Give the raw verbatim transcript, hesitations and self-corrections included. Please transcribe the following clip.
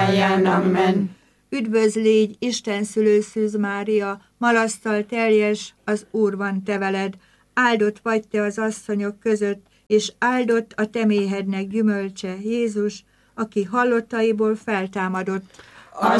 mindnyájan. Amen. Üdvözl légy, Isten szülőszűz Mária, malasztal teljes, az Úr van te veled, áldott vagy te az asszonyok között, és áldott a te méhednek gyümölcse, Jézus, aki hallottaiból feltámadott.